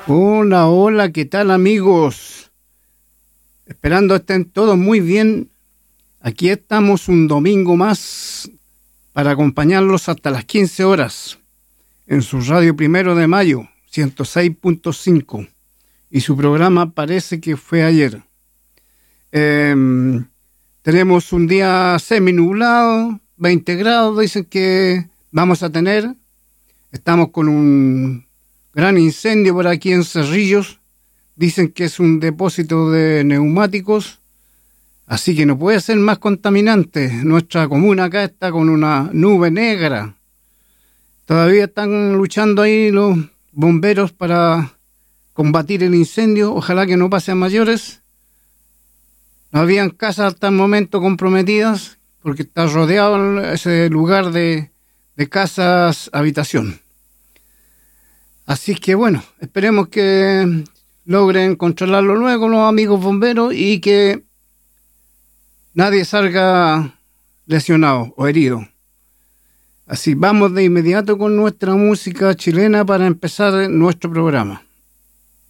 Hola, hola, ¿qué tal amigos? Esperando estén todos muy bien. Aquí estamos un domingo más para acompañarlos hasta las 15 horas en su radio Primero de Mayo, 106.5. Y su programa Parece que fue ayer. Tenemos un día seminublado, 20 grados, dicen que vamos a tener. Estamos con un gran incendio por aquí en Cerrillos. Dicen que es un depósito de neumáticos, así que no puede ser más contaminante. Nuestra comuna acá está con una nube negra. Todavía están luchando ahí los bomberos para combatir el incendio. Ojalá que no pase a mayores. No habían casas hasta el momento comprometidas porque está rodeado ese lugar de casas habitación. Así que bueno, esperemos que logren controlarlo luego los amigos bomberos y que nadie salga lesionado o herido. Así vamos de inmediato con nuestra música chilena para empezar nuestro programa.